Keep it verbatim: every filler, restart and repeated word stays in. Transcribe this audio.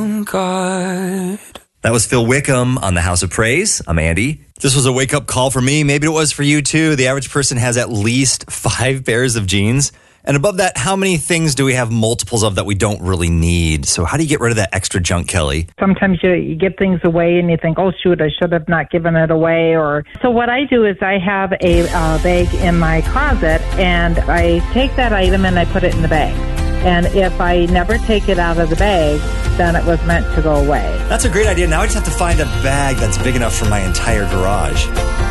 God. That was Phil Wickham on the House of Praise. I'm Andy. This was a wake-up call for me. Maybe it was for you, too. The average person has at least five pairs of jeans. And above that, how many things do we have multiples of that we don't really need? So how do you get rid of that extra junk, Kelly? Sometimes you, you give things away and you think, oh, shoot, I should have not given it away. Or So what I do is I have a uh, bag in my closet, and I take that item and I put it in the bag. And if I never take it out of the bag, then it was meant to go away. That's a great idea. Now I just have to find a bag that's big enough for my entire garage.